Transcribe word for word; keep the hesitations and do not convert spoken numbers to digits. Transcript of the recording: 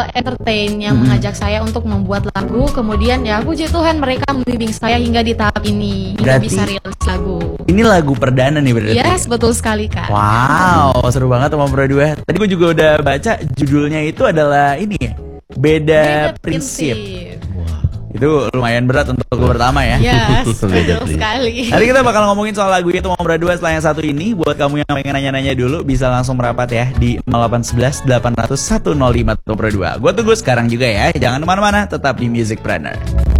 uh, Entertain yang hmm. mengajak saya untuk membuat lagu. Kemudian ya puji Tuhan mereka membimbing saya hingga di tahap ini hingga Berarti bisa rilis lagu. Ini lagu perdana nih berarti? Yes, betul sekali Kak. Wow, seru banget Om Berdua. Tadi gue juga udah baca judulnya itu adalah ini ya, Beda, Beda Prinsip. Prinsip. Itu lumayan berat untuk lagu pertama ya. Yes, betul sekali. Hari kita bakal ngomongin soal lagu itu Om Berdua setelah yang satu ini. Buat kamu yang pengen nanya-nanya dulu bisa langsung merapat ya di nol delapan satu satu delapan nol nol satu nol lima Om Berdua. Gue tunggu sekarang juga ya. Jangan kemana-mana, tetap di Musicpreneur.